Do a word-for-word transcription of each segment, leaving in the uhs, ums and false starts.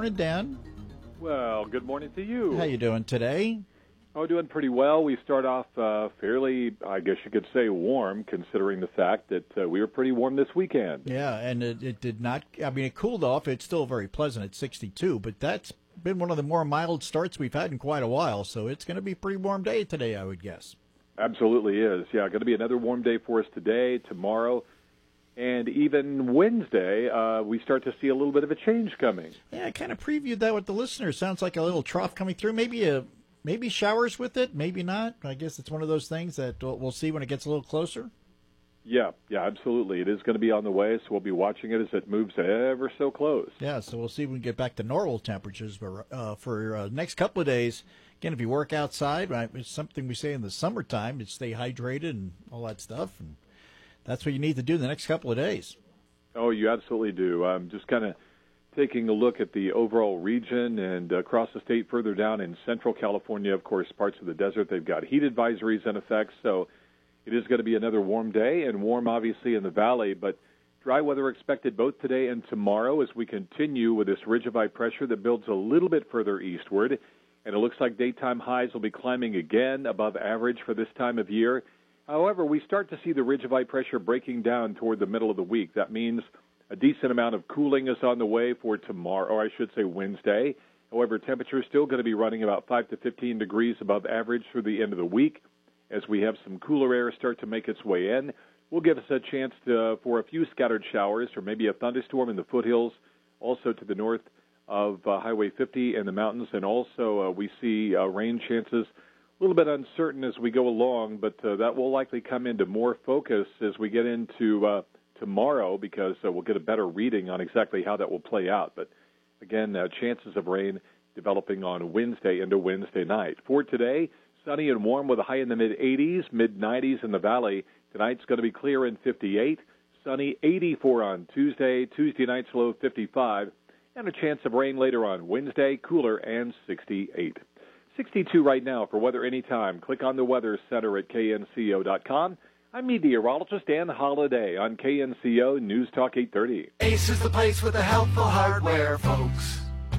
morning, Dan. Well, good morning to you. How you doing today? Oh, doing pretty well. We start off uh, fairly, I guess you could say, warm, considering the fact that uh, we were pretty warm this weekend. Yeah, and it, it did not, I mean, it cooled off. It's still very pleasant at sixty-two, but that's been one of the more mild starts we've had in quite a while, so it's going to be a pretty warm day today, I would guess. Absolutely is. Yeah, going to be another warm day for us today, tomorrow, and even Wednesday, uh, we start to see a little bit of a change coming. Yeah, I kind of previewed that with the listeners. Sounds like a little trough coming through. Maybe a maybe showers with it, maybe not. I guess it's one of those things that we'll see when it gets a little closer. Yeah, yeah, absolutely. It is going to be on the way, so we'll be watching it as it moves ever so close. Yeah, so we'll see when we get back to normal temperatures. But uh, for uh, next couple of days, again, if you work outside, right, it's something we say in the summertime, to stay hydrated and all that stuff, and that's what you need to do the next couple of days. Oh, you absolutely do. I'm just kind of taking a look at the overall region and across the state further down in central California, of course, parts of the desert, they've got heat advisories in effect, so it is going to be another warm day, and warm obviously in the valley, but dry weather expected both today and tomorrow as we continue with this ridge of high pressure that builds a little bit further eastward, and it looks like daytime highs will be climbing again above average for this time of year. However, we start to see the ridge of high pressure breaking down toward the middle of the week. That means a decent amount of cooling is on the way for tomorrow, or I should say Wednesday. However, temperature is still going to be running about five to fifteen degrees above average through the end of the week. As we have some cooler air start to make its way in, will give us a chance to, for a few scattered showers or maybe a thunderstorm in the foothills, also to the north of uh, Highway fifty in the mountains. And also uh, we see uh, rain chances a little bit uncertain as we go along, but uh, that will likely come into more focus as we get into uh, tomorrow because uh, we'll get a better reading on exactly how that will play out. But again, uh, chances of rain developing on Wednesday into Wednesday night. For today, sunny and warm with a high in the mid-eighties, mid-nineties in the valley. Tonight's going to be clear in fifty-eight, sunny eighty-four on Tuesday, Tuesday night's low fifty-five, and a chance of rain later on Wednesday, cooler and sixty-eight. sixty-two right now for Weather Anytime. Click on the Weather Center at K N C O dot com. I'm meteorologist Dan Holliday on K N C O News Talk eight thirty. Ace is the place with the helpful hardware, folks.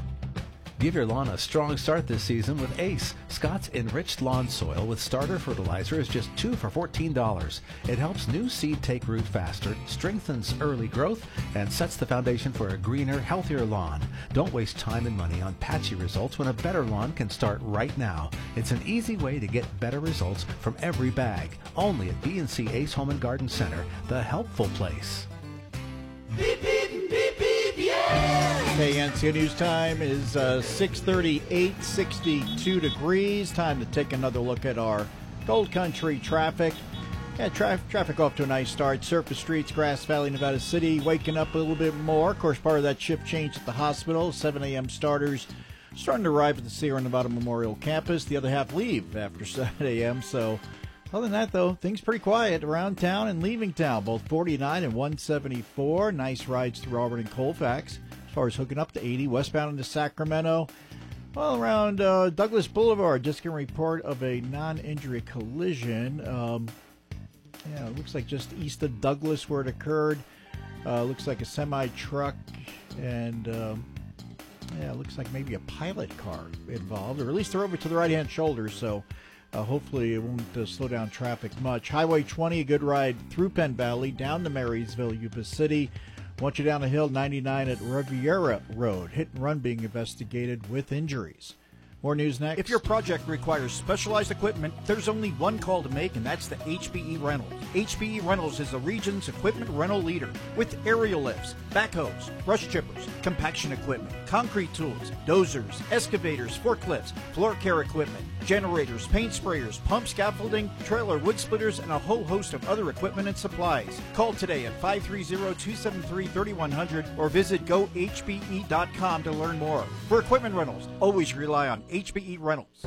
Give your lawn a strong start this season with Ace. Scott's Enriched Lawn Soil with starter fertilizer is just two for fourteen dollars. It helps new seed take root faster, strengthens early growth, and sets the foundation for a greener, healthier lawn. Don't waste time and money on patchy results when a better lawn can start right now. It's an easy way to get better results from every bag. Only at B and C Ace Home and Garden Center, the helpful place. Beep, beep, beep, beep, yeah! K N C O News time is uh, six thirty-eight, sixty-two degrees. Time to take another look at our Gold Country traffic. Yeah, tra- traffic off to a nice start. Surface streets, Grass Valley, Nevada City, waking up a little bit more. Of course, part of that shift change at the hospital. seven a.m. starters starting to arrive at the Sierra Nevada Memorial Campus. The other half leave after seven a.m., so other than that, though, things pretty quiet around town and leaving town. Both forty-nine and one seventy-four. Nice rides through Auburn and Colfax. As far as hooking up to eighty, westbound into Sacramento. Well, around uh, Douglas Boulevard, just getting a report of a non-injury collision. Um, yeah, it looks like just east of Douglas where it occurred. Uh, looks like a semi-truck and, um, yeah, it looks like maybe a pilot car involved. Or at least they're over to the right-hand shoulder, so Uh, hopefully it won't uh, slow down traffic much. Highway twenty, a good ride through Penn Valley, down to Marysville, Yuba City. Once you're down the hill, ninety-nine at Riviera Road. Hit and run being investigated with injuries. More news next. If your project requires specialized equipment, there's only one call to make, and that's the H B E Rentals. H B E Rentals is the region's equipment rental leader with aerial lifts, backhoes, brush chippers, compaction equipment, concrete tools, dozers, excavators, forklifts, floor care equipment, generators, paint sprayers, pump scaffolding, trailer wood splitters, and a whole host of other equipment and supplies. Call today at five three zero, two seven three, three one zero zero or visit go H B E dot com to learn more. For equipment rentals, always rely on H B E Rentals.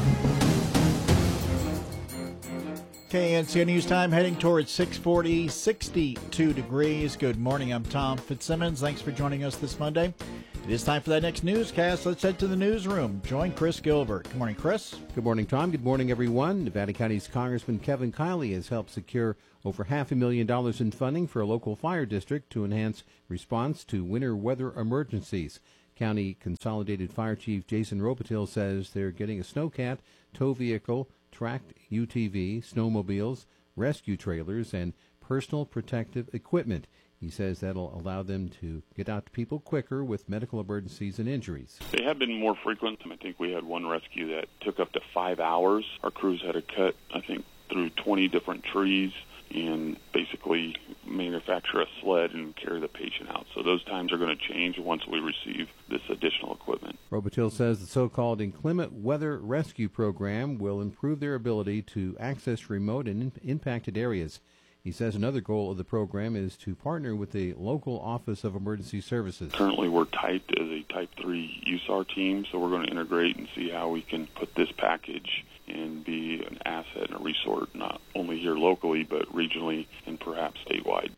K N C O News time heading towards six forty, sixty-two degrees. Good morning, I'm Tom Fitzsimmons. Thanks for joining us this Monday. It is time for that next newscast. Let's head to the newsroom. Join Chris Gilbert. Good morning, Chris. Good morning, Tom. Good morning, everyone. Nevada County's Congressman Kevin Kiley has helped secure over half a million dollars in funding for a local fire district to enhance response to winter weather emergencies. County Consolidated Fire Chief Jason Robitil says they're getting a snowcat, tow vehicle, tracked U T V, snowmobiles, rescue trailers, and personal protective equipment. He says that'll allow them to get out to people quicker with medical emergencies and injuries. They have been more frequent. I think we had one rescue that took up to five hours. Our crews had to cut, I think, through twenty different trees and basically manufacture a sled and carry the patient out. So those times are going to change once we receive this additional equipment. Robitil says the so-called inclement weather rescue program will improve their ability to access remote and in- impacted areas. He says another goal of the program is to partner with the local Office of Emergency Services. Currently, we're typed as a Type three U S A R team, so we're going to integrate and see how we can put this package and be an asset and a resource, not only here locally, but regionally and perhaps statewide.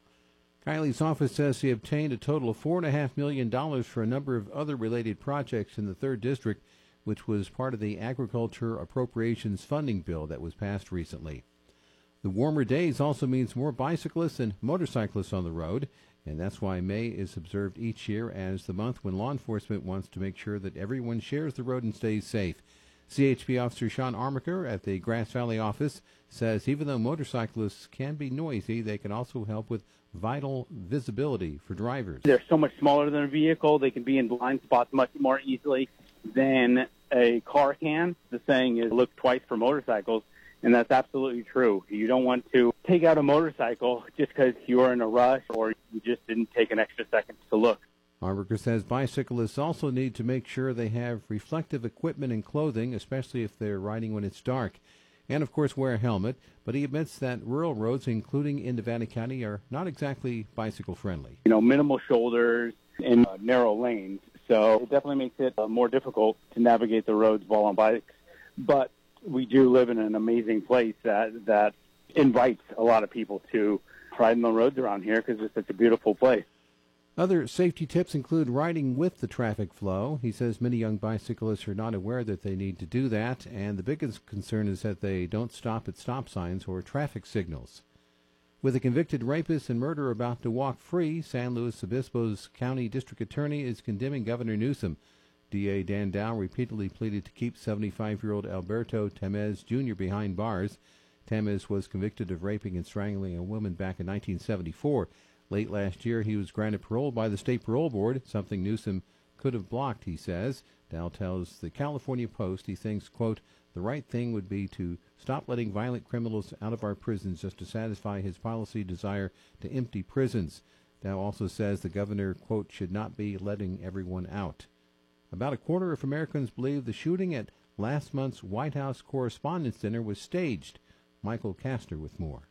Kiley's office says he obtained a total of four point five million dollars for a number of other related projects in the third District, which was part of the Agriculture Appropriations Funding Bill that was passed recently. The warmer days also means more bicyclists and motorcyclists on the road, and that's why May is observed each year as the month when law enforcement wants to make sure that everyone shares the road and stays safe. C H P Officer Sean Armiker at the Grass Valley office says even though motorcyclists can be noisy, they can also help with vital visibility for drivers. They're so much smaller than a vehicle. They can be in blind spots much more easily than a car can. The saying is look twice for motorcycles. And that's absolutely true. You don't want to take out a motorcycle just because you're in a rush or you just didn't take an extra second to look. Armiker says bicyclists also need to make sure they have reflective equipment and clothing, especially if they're riding when it's dark. And, of course, wear a helmet. But he admits that rural roads, including in Nevada County, are not exactly bicycle-friendly. You know, minimal shoulders and uh, narrow lanes. So it definitely makes it uh, more difficult to navigate the roads while on bikes. But we do live in an amazing place that that invites a lot of people to ride on the roads around here because it's such a beautiful place. Other safety tips include riding with the traffic flow. He says many young bicyclists are not aware that they need to do that, and the biggest concern is that they don't stop at stop signs or traffic signals. With a convicted rapist and murderer about to walk free, San Luis Obispo's county district attorney is condemning Governor Newsom. D A Dan Dow repeatedly pleaded to keep seventy-five-year-old Alberto Tamez Junior behind bars. Tamez was convicted of raping and strangling a woman back in nineteen seventy-four. Late last year, he was granted parole by the state parole board, something Newsom could have blocked, he says. Dow tells the California Post he thinks, quote, the right thing would be to stop letting violent criminals out of our prisons just to satisfy his policy desire to empty prisons. Dow also says the governor, quote, should not be letting everyone out. About a quarter of Americans believe the shooting at last month's White House Correspondents' Dinner was staged. Michael Kastner with more.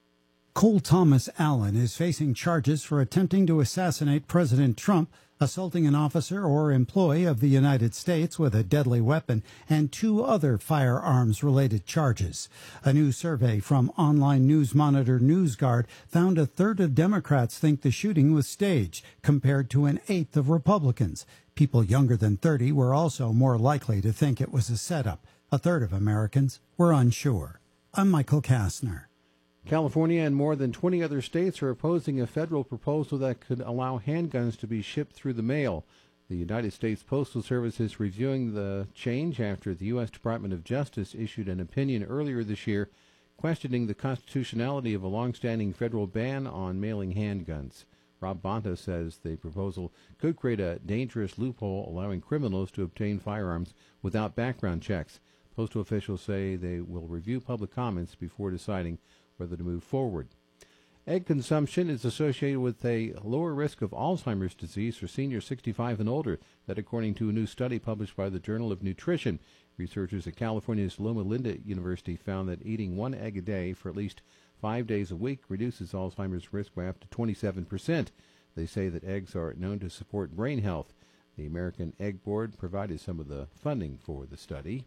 Cole Thomas Allen is facing charges for attempting to assassinate President Trump, assaulting an officer or employee of the United States with a deadly weapon, and two other firearms-related charges. A new survey from online news monitor NewsGuard found a third of Democrats think the shooting was staged, compared to an eighth of Republicans. People younger than thirty were also more likely to think it was a setup. A third of Americans were unsure. I'm Michael Kastner. California and more than twenty other states are opposing a federal proposal that could allow handguns to be shipped through the mail. The United States Postal Service is reviewing the change after the U S Department of Justice issued an opinion earlier this year questioning the constitutionality of a long-standing federal ban on mailing handguns. Rob Bonta says the proposal could create a dangerous loophole allowing criminals to obtain firearms without background checks. Postal officials say they will review public comments before deciding whether to move forward. Egg consumption is associated with a lower risk of Alzheimer's disease for seniors sixty-five and older, that according to a new study published by the Journal of Nutrition. Researchers at California's Loma Linda University found that eating one egg a day for at least five days a week reduces Alzheimer's risk by up to twenty-seven percent. They say that eggs are known to support brain health. The American Egg Board provided some of the funding for the study.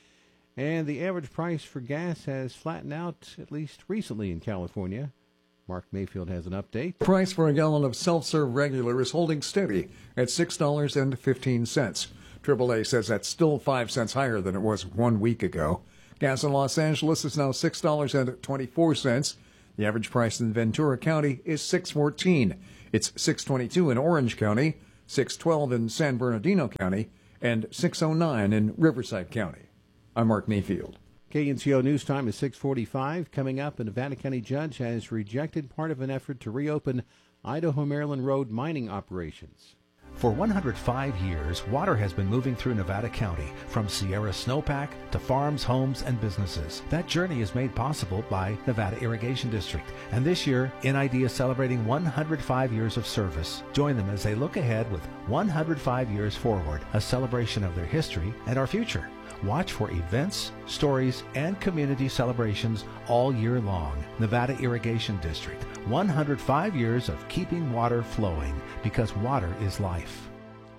And the average price for gas has flattened out, at least recently in California. Mark Mayfield has an update. Price for a gallon of self-serve regular is holding steady at six dollars and fifteen cents. triple A says that's still five cents higher than it was one week ago. Gas in Los Angeles is now six dollars and twenty-four cents. The average price in Ventura County is six dollars and fourteen cents. It's six dollars and twenty-two cents in Orange County, six twelve in San Bernardino County, and six oh nine in Riverside County. I'm Mark Mayfield. K N C O News Time is six forty-five. Coming up, a Nevada County judge has rejected part of an effort to reopen Idaho-Maryland Road mining operations. For one hundred five years, water has been moving through Nevada County, from Sierra snowpack to farms, homes, and businesses. That journey is made possible by Nevada Irrigation District. And this year, N I D is celebrating one hundred five years of service. Join them as they look ahead with one hundred five years forward, a celebration of their history and our future. Watch for events, stories, and community celebrations all year long. Nevada Irrigation District, one hundred five years of keeping water flowing, because water is life.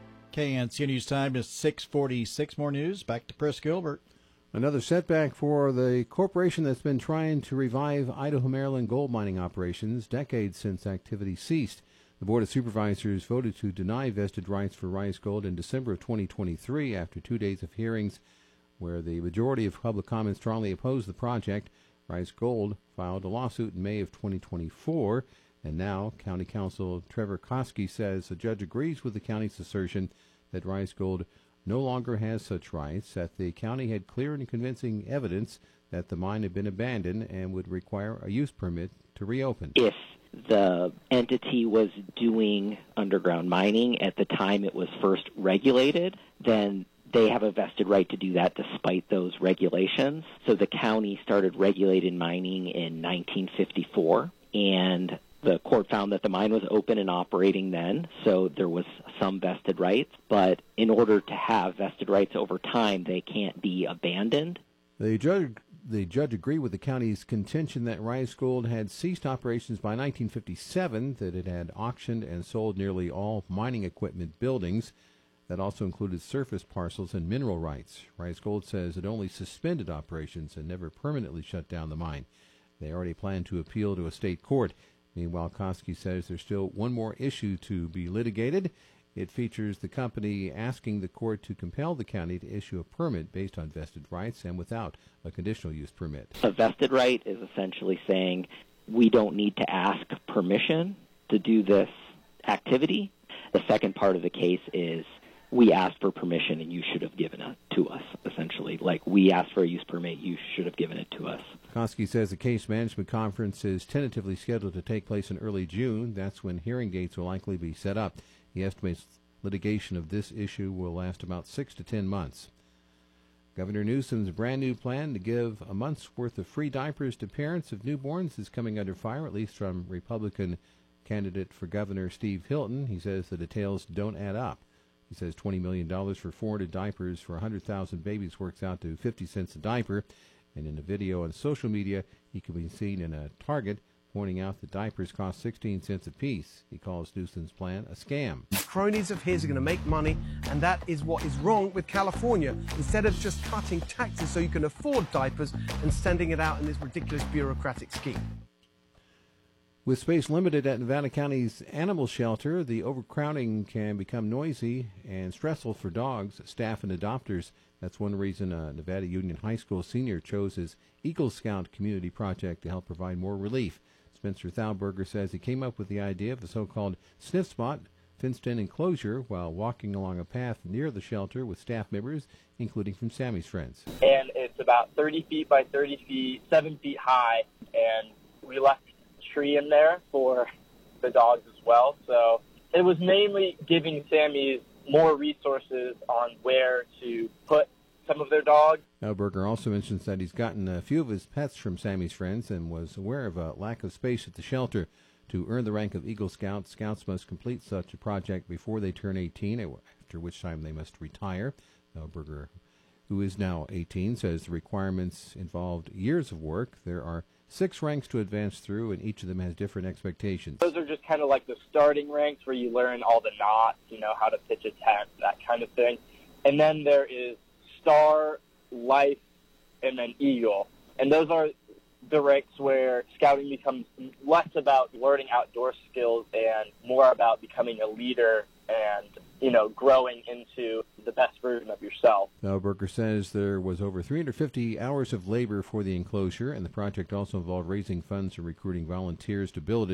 K N C O News Time is six forty-six. More news. Back to Chris Gilbert. Another setback for the corporation that's been trying to revive Idaho-Maryland gold mining operations decades since activity ceased. The Board of Supervisors voted to deny vested rights for Rice Gold in December of twenty twenty-three after two days of hearings where the majority of public comment strongly opposed the project. Rice Gold filed a lawsuit in May of twenty twenty-four, and now County Counsel Trevor Koski says the judge agrees with the county's assertion that Rice Gold no longer has such rights, that the county had clear and convincing evidence that the mine had been abandoned and would require a use permit to reopen. If the entity was doing underground mining at the time it was first regulated, then they have a vested right to do that despite those regulations. So the county started regulated mining in nineteen fifty-four, and the court found that the mine was open and operating then, so there was some vested rights. But in order to have vested rights over time, they can't be abandoned. The judge, the judge agreed with the county's contention that Rice Gold had ceased operations by nineteen fifty-seven, that it had auctioned and sold nearly all mining equipment buildings. That also included surface parcels and mineral rights. Rice Gold says it only suspended operations and never permanently shut down the mine. They already plan to appeal to a state court. Meanwhile, Koski says there's still one more issue to be litigated. It features the company asking the court to compel the county to issue a permit based on vested rights and without a conditional use permit. A vested right is essentially saying we don't need to ask permission to do this activity. The second part of the case is we asked for permission and you should have given it to us, essentially. Like, we asked for a use permit, you should have given it to us. Koski says the case management conference is tentatively scheduled to take place in early June. That's when hearing dates will likely be set up. He estimates litigation of this issue will last about six to ten months. Governor Newsom's brand new plan to give a month's worth of free diapers to parents of newborns is coming under fire, at least from Republican candidate for governor Steve Hilton. He says the details don't add up. He says twenty million dollars for four hundred diapers for one hundred thousand babies works out to fifty cents a diaper. And in a video on social media, he can be seen in a Target pointing out that diapers cost sixteen cents a piece. He calls Newsom's plan a scam. Cronies of his are going to make money, and that is what is wrong with California. Instead of just cutting taxes so you can afford diapers and sending it out in this ridiculous bureaucratic scheme. With space limited at Nevada County's animal shelter, the overcrowding can become noisy and stressful for dogs, staff, and adopters. That's one reason a Nevada Union High School senior chose his Eagle Scout community project to help provide more relief. Spencer Thalberger says he came up with the idea of a so-called sniff spot, fenced-in enclosure, while walking along a path near the shelter with staff members, including from Sammy's Friends. And it's about thirty feet by thirty feet, seven feet high, and we left tree in there for the dogs as well. So it was mainly giving Sammy's more resources on where to put some of their dogs. Alberger also mentions that he's gotten a few of his pets from Sammy's Friends and was aware of a lack of space at the shelter. To earn the rank of Eagle Scout, Scouts must complete such a project before they turn eighteen, after which time they must retire. Alberger, who is now eighteen, says the requirements involved years of work. There are six ranks to advance through, and each of them has different expectations. Those are just kind of like the starting ranks where you learn all the knots, you know, how to pitch a tent, that kind of thing. And then there is Star, Life, and then Eagle. And those are the ranks where scouting becomes less about learning outdoor skills and more about becoming a leader and, you know, growing into the best version of yourself. Alberger says there was over three hundred fifty hours of labor for the enclosure, and the project also involved raising funds and recruiting volunteers to build it.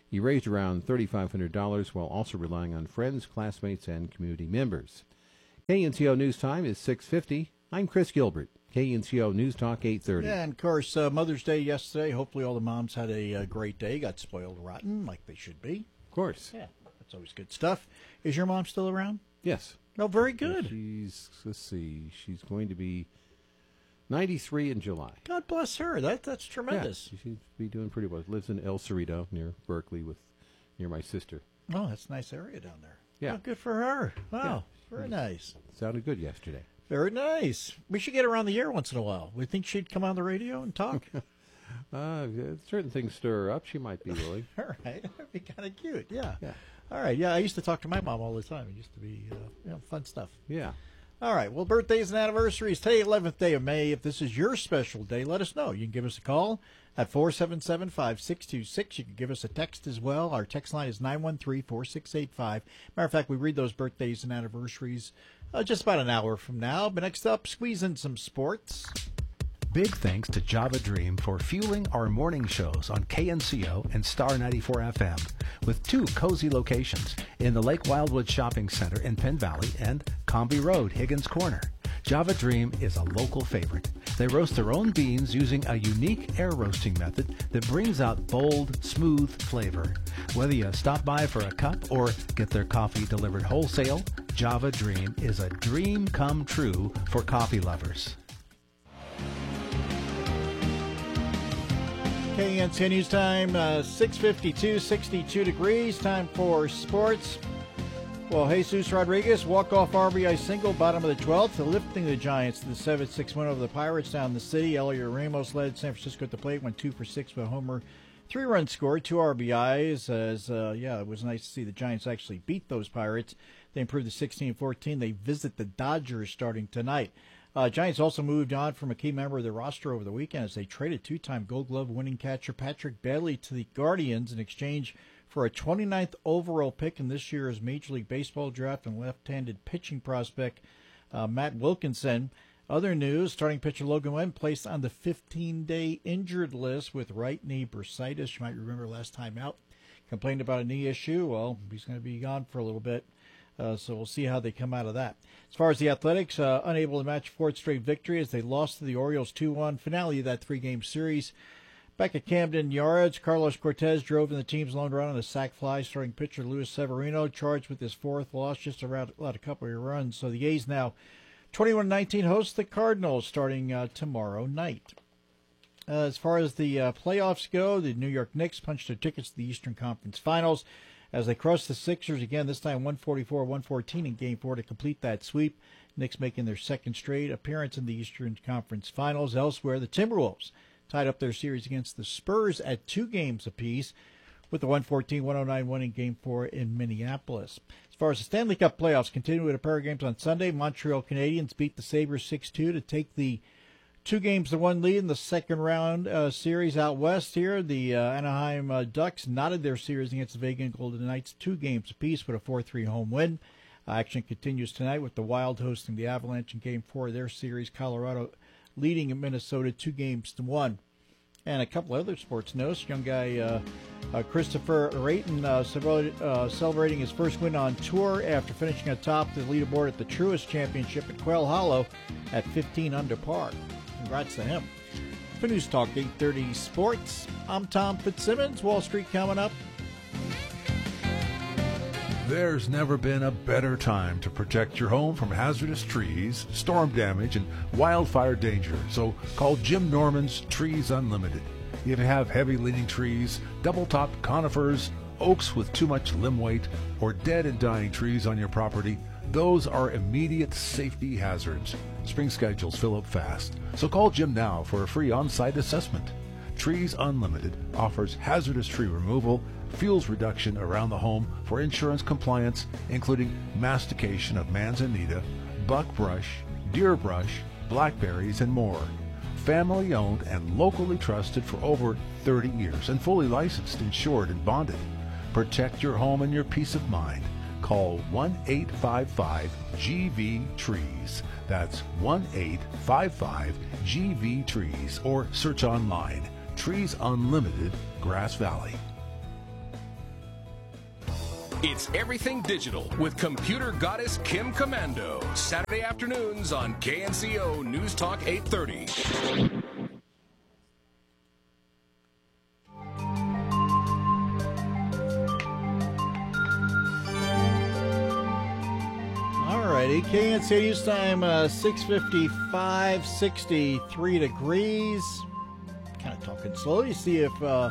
He raised around three thousand five hundred dollars while also relying on friends, classmates, and community members. K N C O News Time is six fifty. I'm Chris Gilbert. K N C O News Talk eight thirty. Yeah, and of course, uh, Mother's Day yesterday. Hopefully all the moms had a uh, great day, got spoiled rotten like they should be. Of course. Yeah, that's always good stuff. Is your mom still around? Yes. Oh, very good. She's, let's see, she's going to be ninety-three in July. God bless her. That That's tremendous. Yeah, she should be doing pretty well. Lives in El Cerrito near Berkeley with near my sister. Oh, that's a nice area down there. Yeah. Oh, good for her. Wow, Yeah. very nice. Sounded good yesterday. Very nice. We should get her on the air once in a while. We think she'd come on the radio and talk. uh, certain things stir her up. She might be willing. All right. That'd be kind of cute. Yeah. Yeah. All right. Yeah, I used to talk to my mom all the time. It used to be uh, you know, fun stuff. Yeah. All right. Well, birthdays and anniversaries. Today, eleventh day of May. If this is your special day, let us know. You can give us a call at four seven seven, five six two six. You can give us a text as well. Our text line is nine one three, four six eight five. Matter of fact, we read those birthdays and anniversaries uh, just about an hour from now. But next up, squeeze in some sports. Big thanks to Java Dream for fueling our morning shows on K N C O and Star ninety-four F M with two cozy locations in the Lake Wildwood Shopping Center in Penn Valley and Comby Road, Higgins Corner. Java Dream is a local favorite. They roast their own beans using a unique air roasting method that brings out bold, smooth flavor. Whether you stop by for a cup or get their coffee delivered wholesale, Java Dream is a dream come true for coffee lovers. K N C O News Time, uh, six fifty-two, sixty-two degrees. Time for sports. Well, Jesus Rodriguez, walk-off R B I single, bottom of the twelfth, lifting the Giants to the seven six win over the Pirates down the city. Elliot Ramos led San Francisco at the plate, went two for six with a homer. Three runs scored, two R B Is. As uh, yeah, it was nice to see the Giants actually beat those Pirates. They improved to sixteen fourteen. They visit the Dodgers starting tonight. Uh, Giants also moved on from a key member of the roster over the weekend as they traded two-time Gold Glove winning catcher Patrick Bailey to the Guardians in exchange for a twenty-ninth overall pick in this year's Major League Baseball draft and left-handed pitching prospect uh, Matt Wilkinson. Other news, starting pitcher Logan Webb placed on the fifteen-day injured list with right knee bursitis. You might remember last time out, complained about a knee issue. Well, he's going to be gone for a little bit. Uh, so we'll see how they come out of that. As far as the Athletics, uh, unable to match fourth straight victory as they lost to the Orioles two one, finale of that three-game series. Back at Camden Yards, Carlos Cortez drove in the team's lone run on a sac fly. Starting pitcher Luis Severino charged with his fourth loss, just around allowed a couple of runs. So the A's now twenty-one nineteen host the Cardinals starting uh, tomorrow night. Uh, as far as the uh, playoffs go, the New York Knicks punched their tickets to the Eastern Conference Finals as they crossed the Sixers again, this time one forty-four one fourteen in Game four to complete that sweep. Knicks making their second straight appearance in the Eastern Conference Finals. Elsewhere, the Timberwolves tied up their series against the Spurs at two games apiece with the one fourteen one oh nine win in Game four in Minneapolis. As far as the Stanley Cup playoffs continue with a pair of games on Sunday, Montreal Canadiens beat the Sabres six two to take the two games to one lead in the second round uh, series out west here. The uh, Anaheim uh, Ducks knotted their series against the Vegas Golden Knights two games apiece with a four three home win. Uh, action continues tonight with the Wild hosting the Avalanche in Game four of their series. Colorado leading in Minnesota two games to one. And a couple other sports notes. Young guy uh, uh, Christopher Rayton uh, celebrated, uh, celebrating his first win on tour after finishing atop the leaderboard at the Truist Championship at Quail Hollow at fifteen under par. Congrats to him. For News Talk eight thirty Sports, I'm Tom Fitzsimmons. Wall Street coming up. There's never been a better time to protect your home from hazardous trees, storm damage, and wildfire danger. So call Jim Norman's Trees Unlimited. If you have heavy leaning trees, double-topped conifers, oaks with too much limb weight, or dead and dying trees on your property, those are immediate safety hazards. Spring schedules fill up fast, so call Jim now for a free on-site assessment. Trees Unlimited offers hazardous tree removal, fuels reduction around the home for insurance compliance, including mastication of manzanita, buckbrush, deer brush, blackberries, and more. Family owned and locally trusted for over thirty years and fully licensed, insured, and bonded. Protect your home and your peace of mind. Call one eight five five G V Trees. That's one eight five five G V Trees or search online. Trees Unlimited, Grass Valley. It's Everything Digital with computer goddess Kim Commando. Saturday afternoons on K N C O News Talk eight thirty. Alrighty, K N C O News Time, uh, six fifty-five, sixty-three degrees. Kind of talking slowly, see if uh,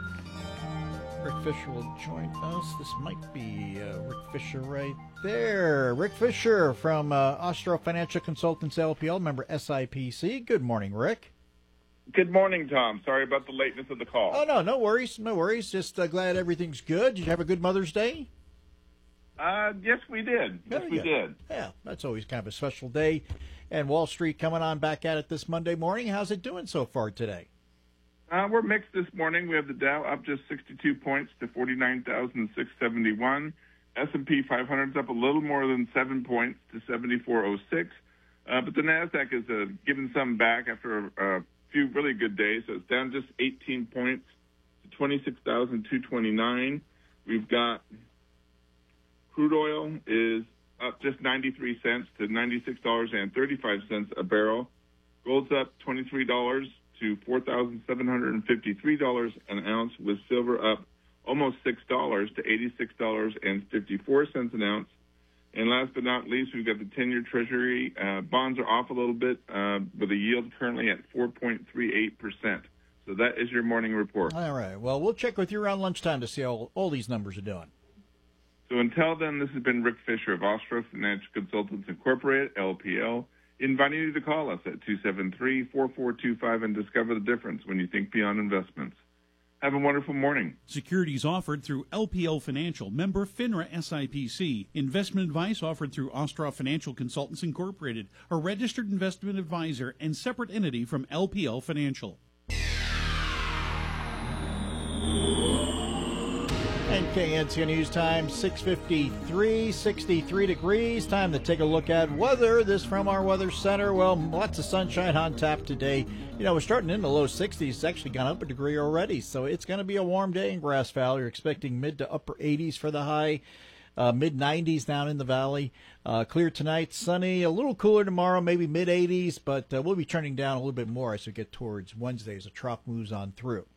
Rick Fisher will join us. This might be uh, Rick Fisher right there. Rick Fisher from uh, Austro Financial Consultants L P L, member S I P C. Good morning, Rick. Good morning, Tom. Sorry about the lateness of the call. Oh, no, no worries. No worries. Just uh, glad everything's good. Did you have a good Mother's Day? Uh, yes, we did. Yes, Yeah, we yeah. did. Yeah, that's always kind of a special day. And Wall Street coming on back at it this Monday morning. How's it doing so far today? Uh, we're mixed this morning. We have the Dow up just sixty-two points to forty-nine thousand six hundred seventy-one. S and P five hundred is up a little more than seven points to seventy-four oh six. Uh, but the NASDAQ is uh, giving some back after a, a few really good days. So it's down just eighteen points to twenty-six thousand two hundred twenty-nine. We've got crude oil is up just ninety-three cents to ninety-six dollars and thirty-five cents a barrel. Gold's up twenty-three dollars to four thousand seven hundred fifty-three dollars an ounce, with silver up almost six dollars to eighty-six dollars and fifty-four cents an ounce. And last but not least, we've got the ten-year Treasury. Uh, bonds are off a little bit, uh, with a yield currently at four point three eight percent. So that is your morning report. All right. Well, we'll check with you around lunchtime to see how all these numbers are doing. So until then, this has been Rick Fisher of Austro Financial Consultants Incorporated, L P L, inviting you to call us at two seven three, four four two five and discover the difference when you think beyond investments. Have a wonderful morning. Securities offered through L P L Financial, member FINRA S I P C. Investment advice offered through Austro Financial Consultants Incorporated, a registered investment advisor and separate entity from L P L Financial. And K N C O News Time, six fifty-three, sixty-three degrees. Time to take a look at weather. This from our Weather Center. Well, lots of sunshine on tap today. You know, we're starting in the low sixties. It's actually gone up a degree already. So it's going to be a warm day in Grass Valley. You're expecting mid to upper eighties for the high. Uh, mid nineties down in the valley. Uh, clear tonight, sunny, a little cooler tomorrow, maybe mid eighties, but uh, we'll be turning down a little bit more as we get towards Wednesday as the trough moves on through.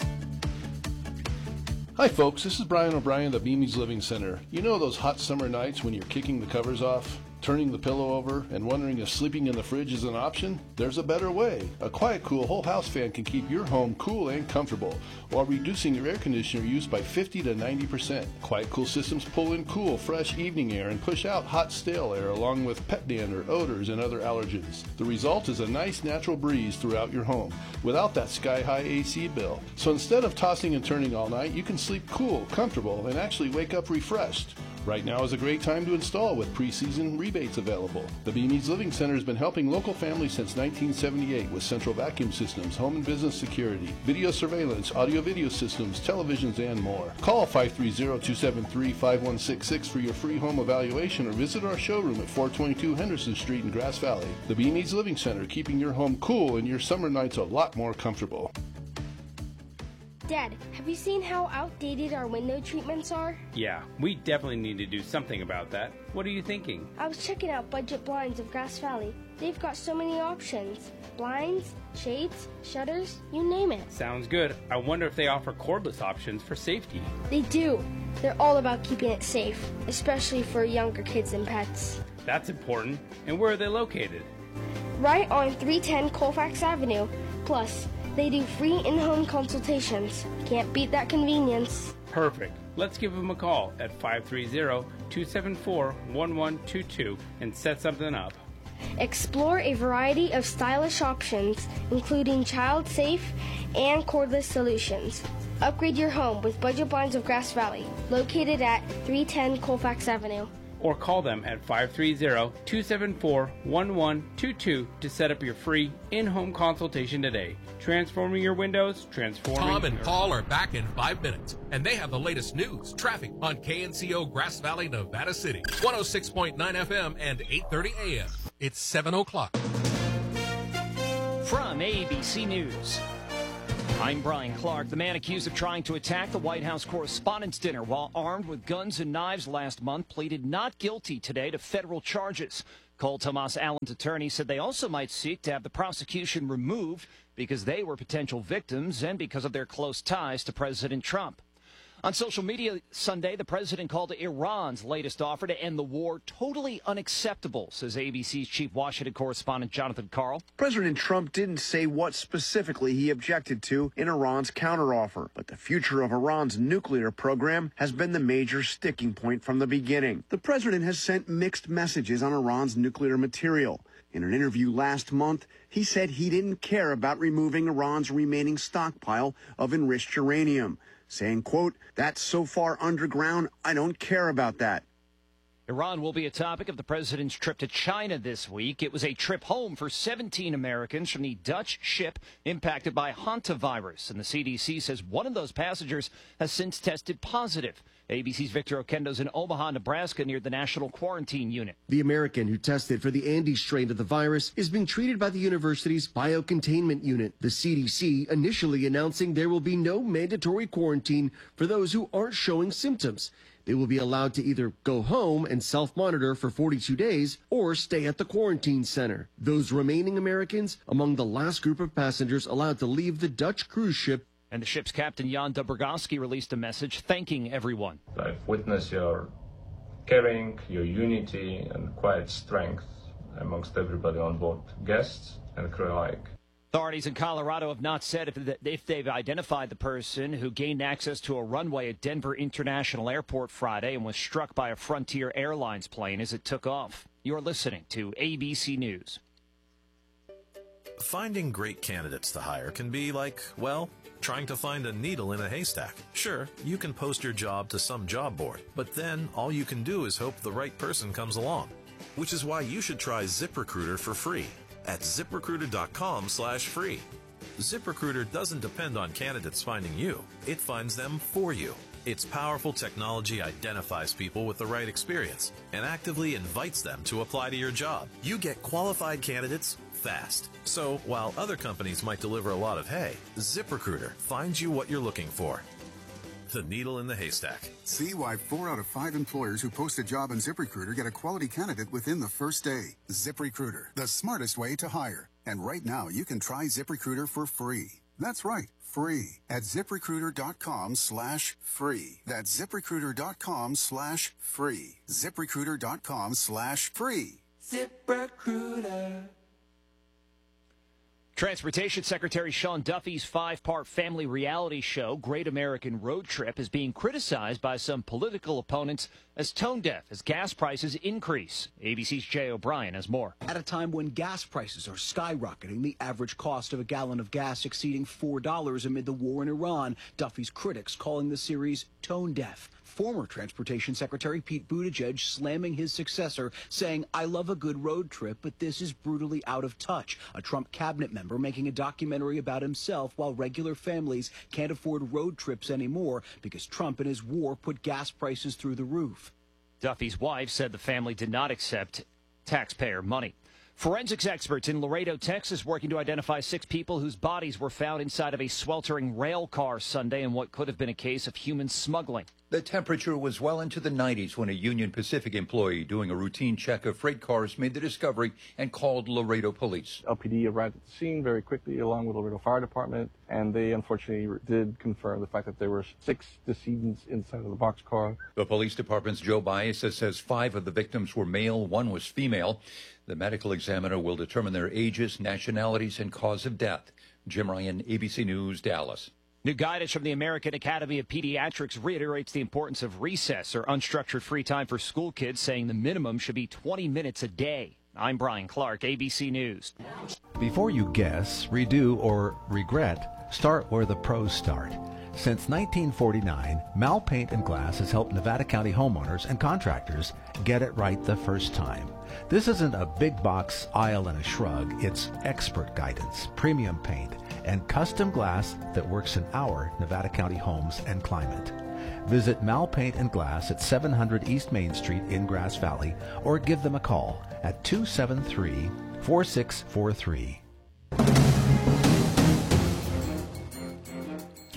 Hi folks, this is Brian O'Brien of Mimi's Living Center. You know those hot summer nights when you're kicking the covers off, turning the pillow over, and wondering if sleeping in the fridge is an option? There's a better way. A Quiet Cool whole house fan can keep your home cool and comfortable while reducing your air conditioner use by fifty to ninety percent. Quiet Cool systems pull in cool, fresh evening air and push out hot, stale air along with pet dander, odors, and other allergens. The result is a nice natural breeze throughout your home without that sky-high A C bill. So instead of tossing and turning all night, you can sleep cool, comfortable, and actually wake up refreshed. Right now is a great time to install with pre-season rebates available. The Beamies Living Center has been helping local families since nineteen seventy-eight with central vacuum systems, home and business security, video surveillance, audio-video systems, televisions, and more. Call five three zero, two seven three, five one six six for your free home evaluation or visit our showroom at four twenty-two Henderson Street in Grass Valley. The Beamies Living Center, keeping your home cool and your summer nights a lot more comfortable. Dad, have you seen how outdated our window treatments are? Yeah, we definitely need to do something about that. What are you thinking? I was checking out Budget Blinds of Grass Valley. They've got so many options. Blinds, shades, shutters, you name it. Sounds good. I wonder if they offer cordless options for safety. They do. They're all about keeping it safe, especially for younger kids and pets. That's important. And where are they located? Right on three ten Colfax Avenue. Plus, they do free in-home consultations. Can't beat that convenience. Perfect. Let's give them a call at five three zero, two seven four, one one two two and set something up. Explore a variety of stylish options, including child-safe and cordless solutions. Upgrade your home with Budget Blinds of Grass Valley, located at three ten Colfax Avenue. Or call them at five three zero, two seven four, one one two two to set up your free in-home consultation today. Transforming your windows, transforming... Tom and your... Paul are back in five minutes, and they have the latest news, traffic on K N C O Grass Valley, Nevada City, one oh six point nine F M and eight thirty A M. It's seven o'clock. From A B C News. I'm Brian Clark. The man accused of trying to attack the White House Correspondents' Dinner while armed with guns and knives last month pleaded not guilty today to federal charges. Cole Thomas Allen's attorney said they also might seek to have the prosecution removed because they were potential victims and because of their close ties to President Trump. On social media Sunday, the president called Iran's latest offer to end the war totally unacceptable, says A B C's chief Washington correspondent Jonathan Karl. President Trump didn't say what specifically he objected to in Iran's counteroffer, but the future of Iran's nuclear program has been the major sticking point from the beginning. The president has sent mixed messages on Iran's nuclear material. In an interview last month, he said he didn't care about removing Iran's remaining stockpile of enriched uranium, saying, quote, "That's so far underground, I don't care about that." Iran will be a topic of the president's trip to China this week. It was a trip home for seventeen Americans from the Dutch ship impacted by hantavirus, and the C D C says one of those passengers has since tested positive. A B C's Victor Oquendo's in Omaha, Nebraska, near the National Quarantine Unit. The American who tested for the Andes strain of the virus is being treated by the university's biocontainment unit. The C D C initially announcing there will be no mandatory quarantine for those who aren't showing symptoms. They will be allowed to either go home and self-monitor for forty-two days or stay at the quarantine center. Those remaining Americans among the last group of passengers allowed to leave the Dutch cruise ship. And the ship's captain, Jan Dobrogowski, released a message thanking everyone. I've witnessed your caring, your unity, and quiet strength amongst everybody on board, guests and crew alike. Authorities in Colorado have not said if, if they've identified the person who gained access to a runway at Denver International Airport Friday and was struck by a Frontier Airlines plane as it took off. You're listening to A B C News. Finding great candidates to hire can be like, well, trying to find a needle in a haystack. Sure, you can post your job to some job board, but then all you can do is hope the right person comes along. Which is why you should try ZipRecruiter for free at ZipRecruiter.com slash free. ZipRecruiter doesn't depend on candidates finding you. It finds them for you. Its powerful technology identifies people with the right experience and actively invites them to apply to your job. You get qualified candidates fast. So while other companies might deliver a lot of hay, ZipRecruiter finds you what you're looking for. The needle in the haystack. See why four out of five employers who post a job on ZipRecruiter get a quality candidate within the first day. ZipRecruiter, the smartest way to hire. And right now, you can try ZipRecruiter for free. That's right, free at ZipRecruiter.com slash free. That's ZipRecruiter.com slash free. ZipRecruiter.com slash free. ZipRecruiter. Transportation Secretary Sean Duffy's five-part family reality show, Great American Road Trip, is being criticized by some political opponents as tone-deaf as gas prices increase. A B C's Jay O'Brien has more. At a time when gas prices are skyrocketing, the average cost of a gallon of gas exceeding four dollars amid the war in Iran, Duffy's critics calling the series tone-deaf. Former Transportation Secretary Pete Buttigieg slamming his successor, saying, "I love a good road trip, but this is brutally out of touch." A Trump cabinet member making a documentary about himself while regular families can't afford road trips anymore because Trump and his war put gas prices through the roof. Duffy's wife said the family did not accept taxpayer money. Forensics experts in Laredo, Texas, working to identify six people whose bodies were found inside of a sweltering rail car Sunday in what could have been a case of human smuggling. The temperature was well into the nineties when a Union Pacific employee doing a routine check of freight cars made the discovery and called Laredo police. L P D arrived at the scene very quickly along with Laredo Fire Department, and they unfortunately did confirm the fact that there were six decedents inside of the boxcar. The police department's Joe Baeza says five of the victims were male, one was female. The medical examiner will determine their ages, nationalities, and cause of death. Jim Ryan, A B C News, Dallas. New guidance from the American Academy of Pediatrics reiterates the importance of recess or unstructured free time for school kids, saying the minimum should be twenty minutes a day. I'm Brian Clark, A B C News. Before you guess, redo, or regret, start where the pros start. Since nineteen forty-nine, Mal Paint and Glass has helped Nevada County homeowners and contractors get it right the first time. This isn't a big box aisle and a shrug. It's expert guidance, premium paint, and custom glass that works in our Nevada County homes and climate. Visit Mal Paint and Glass at seven hundred East Main Street in Grass Valley or give them a call at two seven three, four six four three.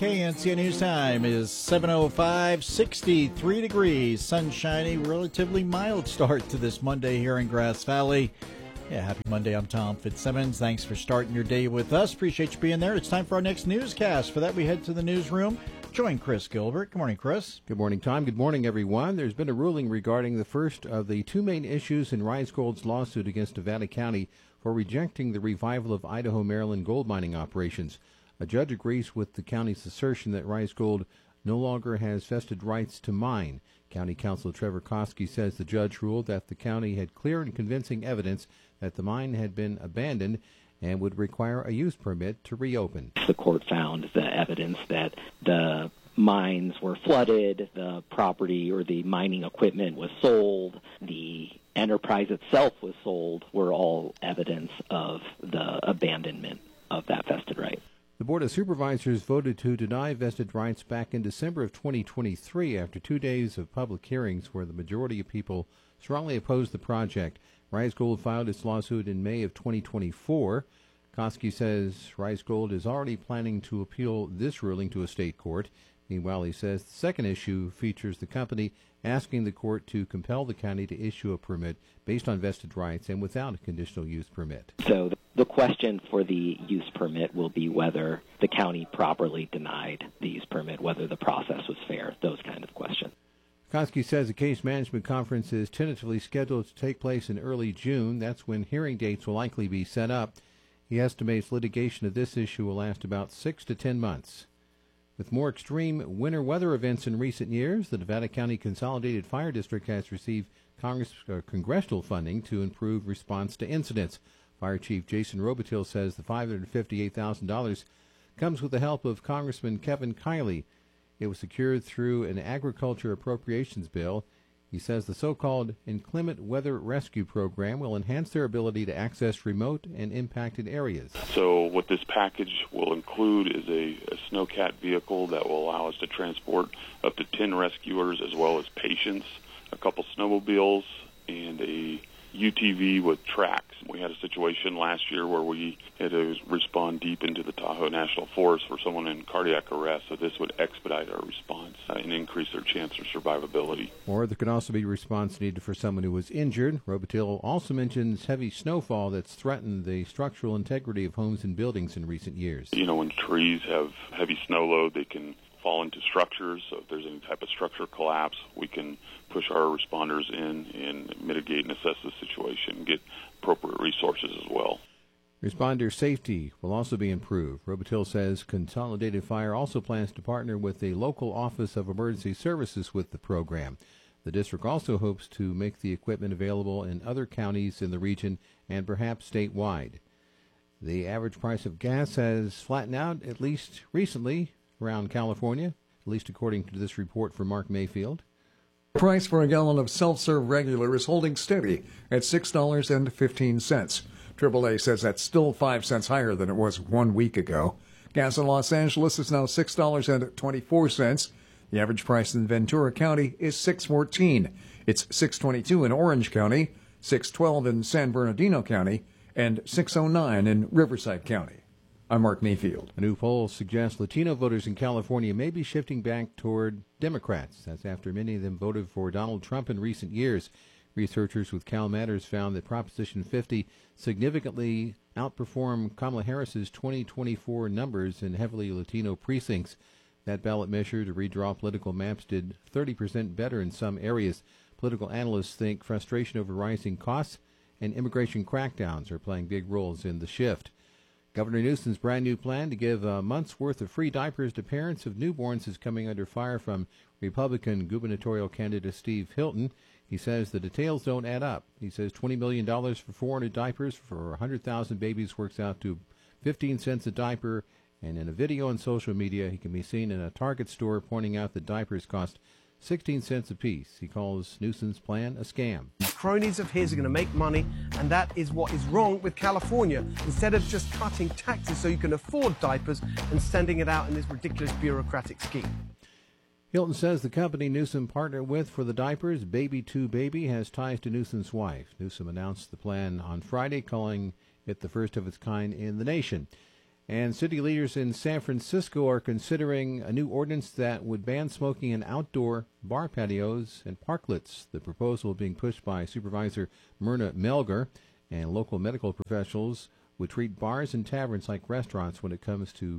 K N C O News Time is seven oh five, sixty-three degrees, sunshiny, relatively mild start to this Monday here in Grass Valley. Yeah, happy Monday. I'm Tom Fitzsimmons. Thanks for starting your day with us. Appreciate you being there. It's time for our next newscast. For that, we head to the newsroom. Join Chris Gilbert. Good morning, Chris. Good morning, Tom. Good morning, everyone. There's been a ruling regarding the first of the two main issues in Rise Gold's lawsuit against Nevada County for rejecting the revival of Idaho Maryland gold mining operations. A judge agrees with the county's assertion that Rise Gold no longer has vested rights to mine. County Counsel Trevor Koski says the judge ruled that the county had clear and convincing evidence that the mine had been abandoned and would require a use permit to reopen. The court found the evidence that the mines were flooded, the property or the mining equipment was sold, the enterprise itself was sold, were all evidence of the abandonment of that vested right. The Board of Supervisors voted to deny vested rights back in December of twenty twenty-three after two days of public hearings where the majority of people strongly opposed the project. Rise Gold filed its lawsuit in May of twenty twenty-four. Koski says Rise Gold is already planning to appeal this ruling to a state court. Meanwhile, he says the second issue features the company asking the court to compel the county to issue a permit based on vested rights and without a conditional use permit. So the question for the use permit will be whether the county properly denied the use permit, whether the process was fair, those kind of questions. Koski says the case management conference is tentatively scheduled to take place in early June. That's when hearing dates will likely be set up. He estimates litigation of this issue will last about six to ten months. With more extreme winter weather events in recent years, the Nevada County Consolidated Fire District has received Congress, uh, congressional funding to improve response to incidents. Fire Chief Jason Robitil says the five hundred fifty-eight thousand dollars comes with the help of Congressman Kevin Kiley. It was secured through an agriculture appropriations bill. He says the so-called Inclement Weather Rescue Program will enhance their ability to access remote and impacted areas. So what this package will include is a, a snowcat vehicle that will allow us to transport up to ten rescuers as well as patients, a couple snowmobiles, and a U T V with tracks. We had a situation last year where we had to respond deep into the Tahoe National Forest for someone in cardiac arrest, so this would expedite our response uh, and increase their chance of survivability. Or there could also be response needed for someone who was injured. Robitil also mentions heavy snowfall that's threatened the structural integrity of homes and buildings in recent years. You know, when trees have heavy snow load, they can fall into structures, so if there's any type of structure collapse, we can push our responders in and mitigate and assess the situation and get appropriate resources as well. Responder safety will also be improved. Robitil says Consolidated Fire also plans to partner with the local Office of Emergency Services with the program. The district also hopes to make the equipment available in other counties in the region and perhaps statewide. The average price of gas has flattened out, at least recently, around California, at least according to this report from Mark Mayfield. Price for a gallon of self-serve regular is holding steady at six dollars and fifteen cents. triple A says that's still five cents higher than it was one week ago. Gas in Los Angeles is now six dollars and twenty-four cents. The average price in Ventura County is six dollars and fourteen cents. It's six dollars and twenty-two cents in Orange County, six dollars and twelve cents in San Bernardino County, and six dollars and nine cents in Riverside County. I'm Mark Mayfield. A new poll suggests Latino voters in California may be shifting back toward Democrats. That's after many of them voted for Donald Trump in recent years. Researchers with Cal Matters found that Proposition fifty significantly outperformed Kamala Harris's twenty twenty-four numbers in heavily Latino precincts. That ballot measure to redraw political maps did thirty percent better in some areas. Political analysts think frustration over rising costs and immigration crackdowns are playing big roles in the shift. Governor Newsom's brand new plan to give a month's worth of free diapers to parents of newborns is coming under fire from Republican gubernatorial candidate Steve Hilton. He says the details don't add up. He says twenty million dollars for four hundred diapers for one hundred thousand babies works out to fifteen cents a diaper. And in a video on social media, he can be seen in a Target store pointing out that diapers cost sixteen cents apiece. He calls Newsom's plan a scam. Cronies of his are going to make money, and that is what is wrong with California. Instead of just cutting taxes so you can afford diapers and sending it out in this ridiculous bureaucratic scheme. Hilton says the company Newsom partnered with for the diapers, Baby two Baby, has ties to Newsom's wife. Newsom announced the plan on Friday, calling it the first of its kind in the nation. And city leaders in San Francisco are considering a new ordinance that would ban smoking in outdoor bar patios and parklets. The proposal being pushed by Supervisor Myrna Melgar, and local medical professionals would treat bars and taverns like restaurants when it comes to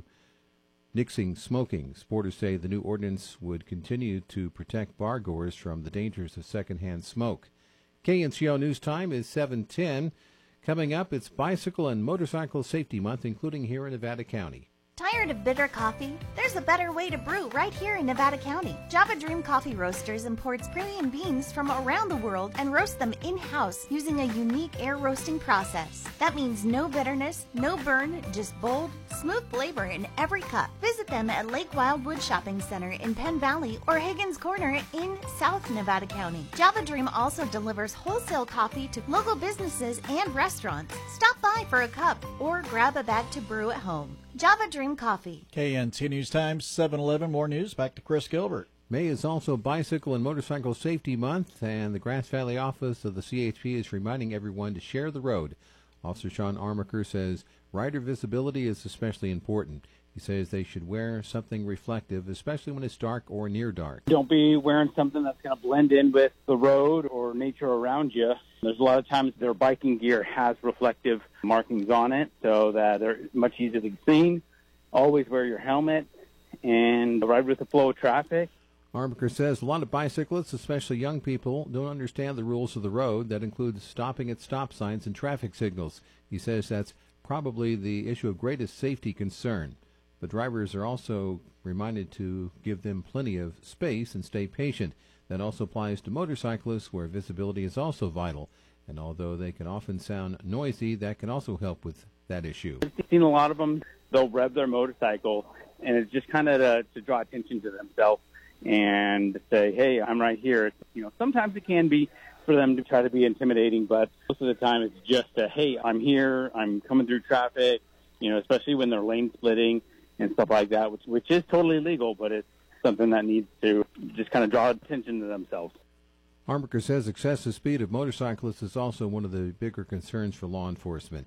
nixing smoking. Supporters say the new ordinance would continue to protect bar-goers from the dangers of secondhand smoke. K N C O News Time is seven ten. Coming up, it's Bicycle and Motorcycle Safety Month, including here in Nevada County. Tired of bitter coffee? There's a better way to brew right here in Nevada County. Java Dream Coffee Roasters imports premium beans from around the world and roasts them in-house using a unique air roasting process. That means no bitterness, no burn, just bold, smooth flavor in every cup. Visit them at Lake Wildwood Shopping Center in Penn Valley or Higgins Corner in South Nevada County. Java Dream also delivers wholesale coffee to local businesses and restaurants. Stop by for a cup or grab a bag to brew at home. Java Dream Coffee. K N C News Times, seven eleven. More news. Back to Chris Gilbert. May is also Bicycle and Motorcycle Safety Month, and the Grass Valley office of the C H P is reminding everyone to share the road. Officer Sean Armaker says rider visibility is especially important. He says they should wear something reflective, especially when it's dark or near dark. Don't be wearing something that's going to blend in with the road or nature around you. There's a lot of times their biking gear has reflective markings on it so that they're much easier to be seen. Always wear your helmet and ride with the flow of traffic. Armaker says a lot of bicyclists, especially young people, don't understand the rules of the road. That includes stopping at stop signs and traffic signals. He says that's probably the issue of greatest safety concern. But drivers are also reminded to give them plenty of space and stay patient. That also applies to motorcyclists, where visibility is also vital. And although they can often sound noisy, that can also help with that issue. I've seen a lot of them, they'll rev their motorcycle, and it's just kind of to, to draw attention to themselves and say, hey, I'm right here. You know, sometimes it can be for them to try to be intimidating, but most of the time it's just a, hey, I'm here, I'm coming through traffic, you know, especially when they're lane splitting and stuff like that, which which is totally legal, but it's something that needs to just kind of draw attention to themselves. Armaker says excessive speed of motorcyclists is also one of the bigger concerns for law enforcement.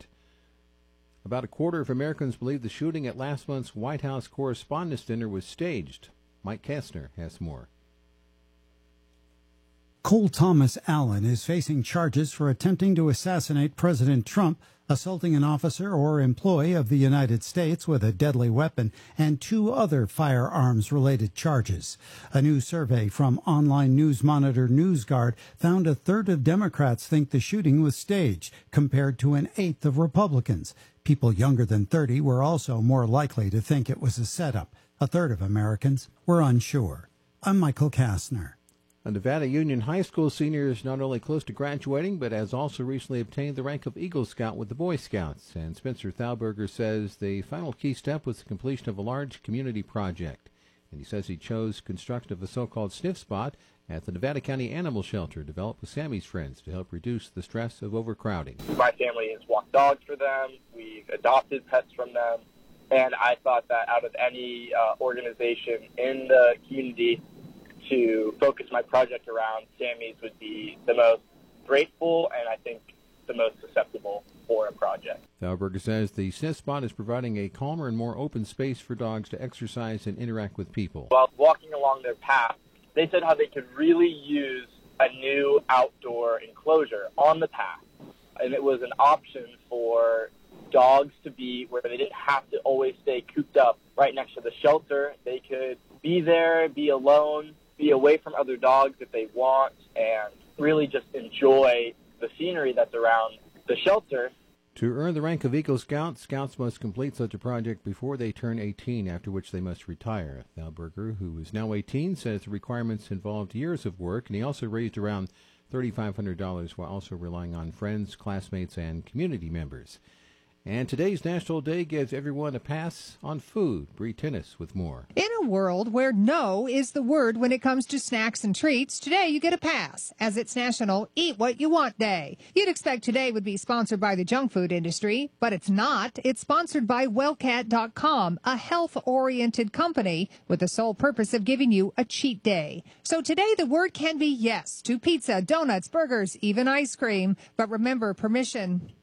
About a quarter of Americans believe the shooting at last month's White House Correspondents' Dinner was staged. Mike Kastner has more. Cole Thomas Allen is facing charges for attempting to assassinate President Trump, assaulting an officer or employee of the United States with a deadly weapon, and two other firearms-related charges. A new survey from online news monitor NewsGuard found a third of Democrats think the shooting was staged, compared to an eighth of Republicans. People younger than thirty were also more likely to think it was a setup. A third of Americans were unsure. I'm Michael Kastner. A Nevada Union High School senior is not only close to graduating, but has also recently obtained the rank of Eagle Scout with the Boy Scouts. And Spencer Thalberger says the final key step was the completion of a large community project. And he says he chose construction of a so-called sniff spot at the Nevada County Animal Shelter, developed with Sammy's Friends to help reduce the stress of overcrowding. My family has walked dogs for them. We've adopted pets from them. And I thought that out of any uh, organization in the community to focus my project around, Sammy's would be the most grateful and I think the most susceptible for a project. Thalberger says the sniff spot is providing a calmer and more open space for dogs to exercise and interact with people. While walking along their path, they said how they could really use a new outdoor enclosure on the path. And it was an option for dogs to be where they didn't have to always stay cooped up right next to the shelter. They could be there, be alone, be away from other dogs if they want, and really just enjoy the scenery that's around the shelter. To earn the rank of Eagle Scout, Scouts must complete such a project before they turn eighteen, after which they must retire. Thalberger, who is now eighteen, says the requirements involved years of work, and he also raised around three thousand five hundred dollars while also relying on friends, classmates, and community members. And today's National Day gives everyone a pass on food. Bree Tennis with more. In a world where no is the word when it comes to snacks and treats, today you get a pass, as it's National Eat What You Want Day. You'd expect today would be sponsored by the junk food industry, but it's not. It's sponsored by Wellcat dot com, a health-oriented company with the sole purpose of giving you a cheat day. So today the word can be yes to pizza, donuts, burgers, even ice cream. But remember, permission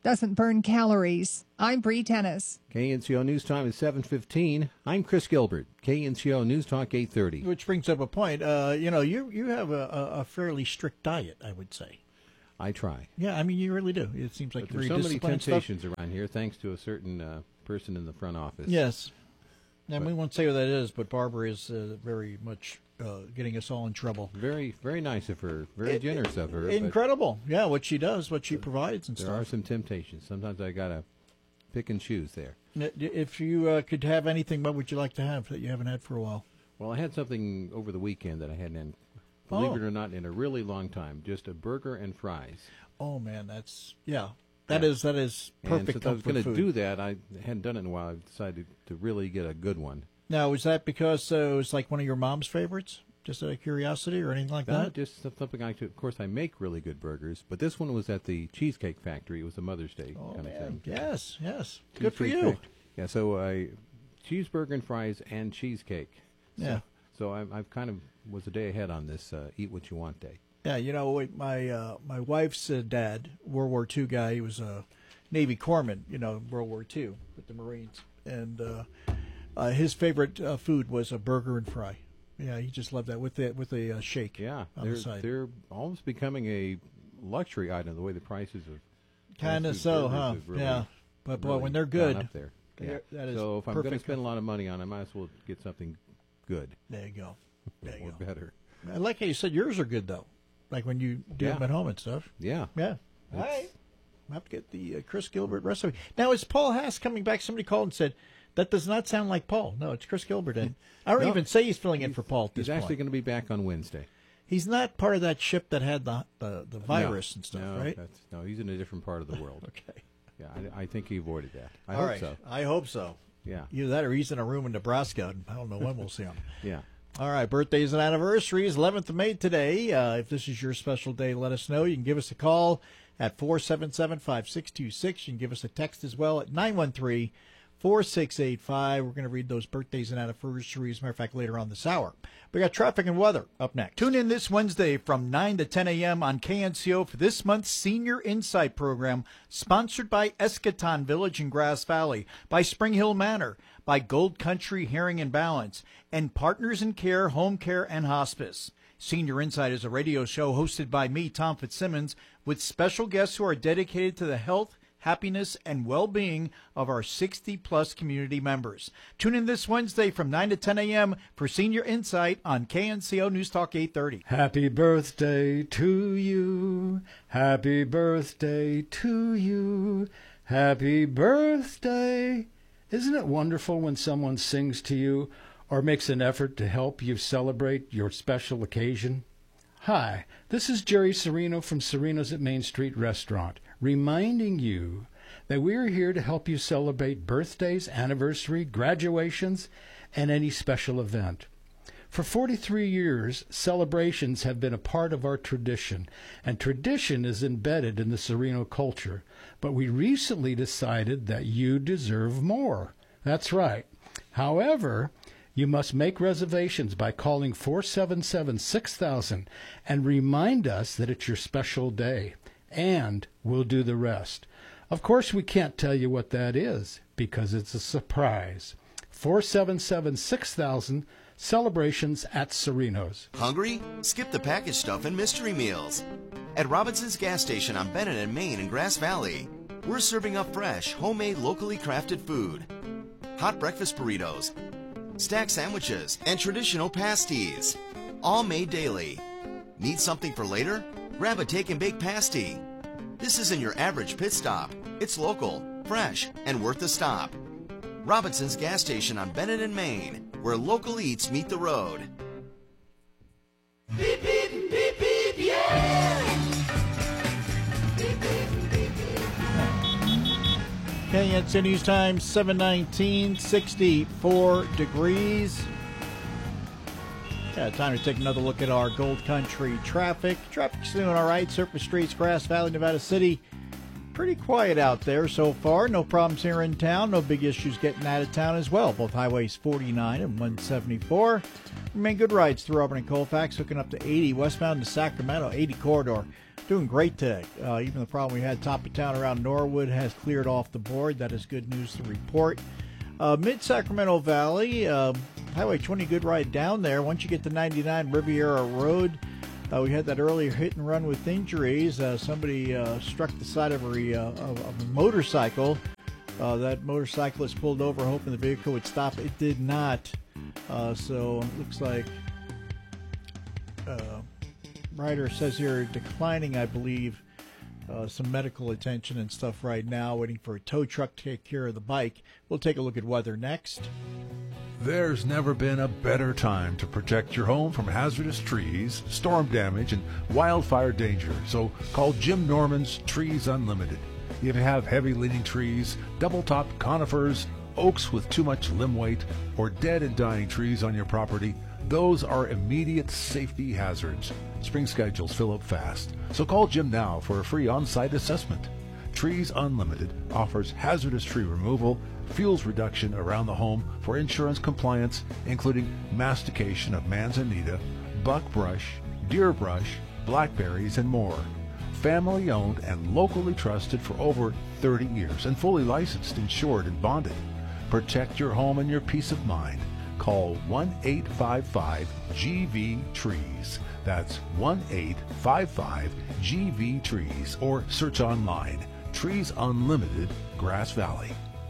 doesn't burn calories. I'm Bree Tennis. K N C O News Time is seven fifteen. I'm Chris Gilbert. K N C O News Talk eight thirty. Which brings up a point. Uh, you know, you you have a, a, a fairly strict diet, I would say. I try. Yeah, I mean, you really do. It seems like but there's very so many temptations stuff. around here, thanks to a certain uh, person in the front office. Yes. And but, we won't say who that is, but Barbara is uh, very much uh, getting us all in trouble. Very, very nice of her. Very it, generous of her. Incredible. Yeah, what she does, what she provides and there stuff. There are some temptations. Sometimes I got to pick and choose there. If you uh, could have anything, what would you like to have that you haven't had for a while? Well, I had something over the weekend that I hadn't had, believe oh. it or not, in a really long time. Just a burger and fries. Oh, man, that's, yeah. That yeah. is that is perfect. And since I was going to food. do that, I hadn't done it in a while. I decided to really get a good one. Now, is that because uh, it was like one of your mom's favorites? Just out of curiosity or anything like no, that? Just something I could. Of course, I make really good burgers, but this one was at the Cheesecake Factory. It was a Mother's Day oh, kind man. of thing. Yes, yes. Cheesecake Good for you. Factory. Yeah, so I cheeseburger and fries and cheesecake. So, yeah. So I, I've kind of was a day ahead on this uh, Eat What You Want Day. Yeah, you know, my uh, my wife's uh, dad, World War Two guy, he was a Navy corpsman, you know, World War Two with the Marines, and uh, uh, his favorite uh, food was a burger and fry. Yeah, he just loved that with the with a uh, shake. Yeah, on they're the side. they're almost becoming a luxury item. The way the prices of kind of so, huh? Really, yeah, but boy, really when they're good, up there. Yeah. That is so if I'm going to perfect. spend a lot of money on it, I might as well get something good. There you go. There you or go. better. I like how you said yours are good though, like when you do yeah. them at home and stuff. Yeah, yeah. All right. I have to get the uh, Chris Gilbert recipe. Now, is Paul Haas coming back? Somebody called and said, that does not sound like Paul. No, it's Chris Gilbert. And I don't no, even say he's filling in for Paul at this He's actually point. going to be back on Wednesday. He's not part of that ship that had the the, the virus no, and stuff, no, right? That's, no, he's in a different part of the world. Okay. Yeah, I, I think he avoided that. I All hope right. so. I hope so. Yeah. Either that or he's in a room in Nebraska. And I don't know when we'll see him. Yeah. All right, birthdays and anniversaries, eleventh of May today. Uh, if this is your special day, let us know. You can give us a call at four seven seven, five six two six. You can give us a text as well at nine one three, four six eight five. We're going to read those birthdays and anniversaries, as a matter of fact, later on this hour. We got traffic and weather up next. Tune in this Wednesday from nine to ten a.m. on K N C O for this month's Senior Insight Program, sponsored by Eschaton Village in Grass Valley, by Spring Hill Manor, by Gold Country Hearing and Balance, and Partners in Care, Home Care, and Hospice. Senior Insight is a radio show hosted by me, Tom Fitzsimmons, with special guests who are dedicated to the health, happiness, and well-being of our sixty-plus community members. Tune in this Wednesday from nine to ten a.m. for Senior Insight on K N C O News Talk eight thirty. Happy birthday to you. Happy birthday to you. Happy birthday. Isn't it wonderful when someone sings to you or makes an effort to help you celebrate your special occasion? Hi, this is Jerry Serino from Serino's at Main Street Restaurant, reminding you that we are here to help you celebrate birthdays, anniversary, graduations, and any special event. For forty-three years, celebrations have been a part of our tradition, and tradition is embedded in the Serino culture. But we recently decided that you deserve more. That's right. However, you must make reservations by calling four seven seven, six thousand and remind us that it's your special day, and we'll do the rest. Of course, we can't tell you what that is because it's a surprise. four seven seven, six thousand, celebrations at Serino's. Hungry? Skip the packaged stuff and mystery meals. At Robinson's gas station on Bennett and Main in Grass Valley, we're serving up fresh, homemade, locally crafted food. Hot breakfast burritos, stack sandwiches, and traditional pasties, all made daily. Need something for later? Grab a take and bake pasty. This isn't your average pit stop. It's local, fresh, and worth the stop. Robinson's gas station on Bennett and Main, where local eats meet the road. Beep, beep, beep, beep, yeah! Beep, beep, beep, beep. K N C O News Time, seven nineteen, sixty-four degrees. Yeah, time to take another look at our Gold Country traffic. Traffic's doing all right. Surface streets, Grass Valley, Nevada City. Pretty quiet out there so far. No problems here in town. No big issues getting out of town as well. Both highways forty-nine and one seventy-four. Remain good rides through Auburn and Colfax, hooking up to eighty westbound to Sacramento. eighty corridor doing great today. Uh, even the problem we had top of town around Norwood has cleared off the board. That is good news to report. Uh, Mid-Sacramento Valley, uh, Highway twenty, good ride down there. Once you get to ninety-nine Riviera Road, uh, we had that earlier hit and run with injuries. Uh, somebody uh, struck the side of a, uh, of, of a motorcycle. Uh, that motorcyclist pulled over hoping the vehicle would stop. It did not. Uh, so it looks like uh, Ryder says here declining, I believe, uh, some medical attention and stuff right now, waiting for a tow truck to take care of the bike. We'll take a look at weather next. There's never been a better time to protect your home from hazardous trees, storm damage, and wildfire danger. So call Jim Norman's Trees Unlimited. If you have heavy-leaning trees, double-topped conifers, oaks with too much limb weight, or dead and dying trees on your property, those are immediate safety hazards. Spring schedules fill up fast, so call Jim now for a free on-site assessment. Trees Unlimited offers hazardous tree removal, fuels reduction around the home for insurance compliance, including mastication of manzanita, buckbrush, deer brush, blackberries, and more. Family owned and locally trusted for over thirty years and fully licensed, insured, and bonded. Protect your home and your peace of mind. Call one eight five five G V trees. That's one eight five five G V trees, or search online. Trees Unlimited, Grass Valley.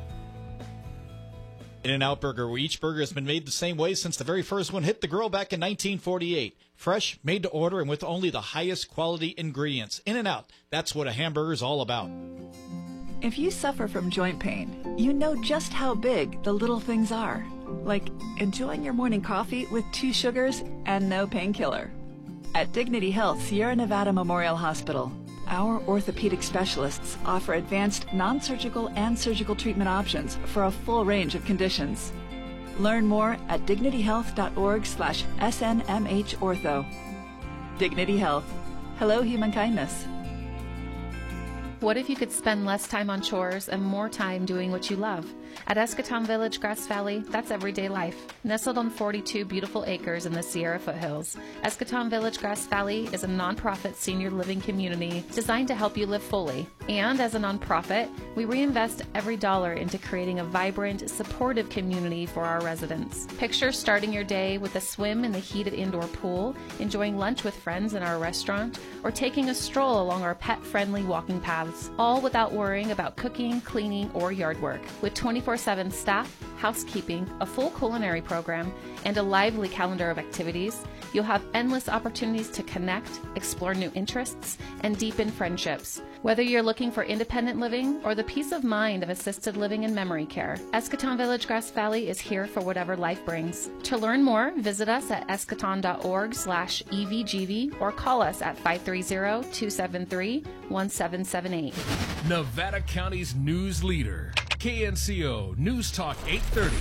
In-N-Out Burger, where each burger has been made the same way since the very first one hit the grill back in nineteen forty-eight. Fresh, made to order, and with only the highest quality ingredients. In-N-Out, that's what a hamburger is all about. If you suffer from joint pain, you know just how big the little things are. Like enjoying your morning coffee with two sugars and no painkiller. At Dignity Health Sierra Nevada Memorial Hospital, our orthopedic specialists offer advanced non-surgical and surgical treatment options for a full range of conditions. Learn more at dignityhealth.org slash SNMH ortho. Dignity Health. Hello, human kindness. What if you could spend less time on chores and more time doing what you love? At Escaton Village, Grass Valley, that's everyday life. Nestled on forty-two beautiful acres in the Sierra foothills, Escaton Village, Grass Valley is a nonprofit senior living community designed to help you live fully. And as a nonprofit, we reinvest every dollar into creating a vibrant, supportive community for our residents. Picture starting your day with a swim in the heated indoor pool, enjoying lunch with friends in our restaurant, or taking a stroll along our pet-friendly walking paths, all without worrying about cooking, cleaning, or yard work. With twenty-four seven staff, housekeeping, a full culinary program, and a lively calendar of activities, you'll have endless opportunities to connect, explore new interests, and deepen friendships. Whether you're looking for independent living or the peace of mind of assisted living and memory care, Escaton Village Grass Valley is here for whatever life brings. To learn more, visit us at escaton.org slash EVGV or call us at five three zero, two seven three, one seven seven eight. Nevada County's news leader, K N C O News Talk eight thirty.